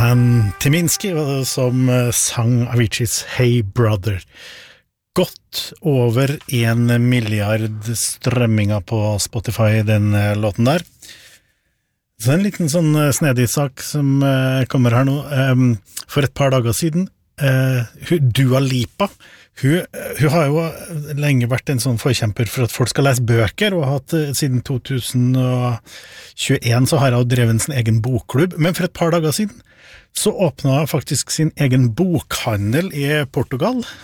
Stan Tyminski som sang Aviciis Hey Brother. Godt over 1 milliard strømminger på Spotify, den låten der. Så en liten sånn snedig sak som kommer her nå. For et par dager siden, Dua Lipa, hun har jo lenge vært en sånn forkjemper for at folk skal lese bøker, og har hatt siden 2021 så har hun drevet sin egen bokklubb, men for et par dager siden så åpnet hun faktisk sin egen bokhandel i Portugal,